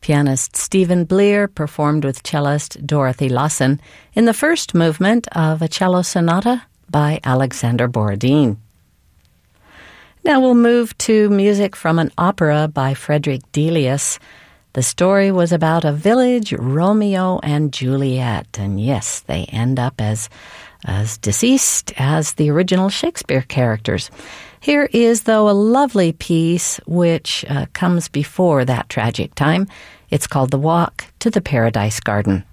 Pianist Stephen Blear performed with cellist Dorothy Lawson in the first movement of a cello sonata by Alexander Borodin. Now we'll move to music from an opera by Frederick Delius. The story was about a village, Romeo and Juliet, and yes, they end up as deceased as the original Shakespeare characters. Here is, though, a lovely piece which comes before that tragic time. It's called The Walk to the Paradise Garden.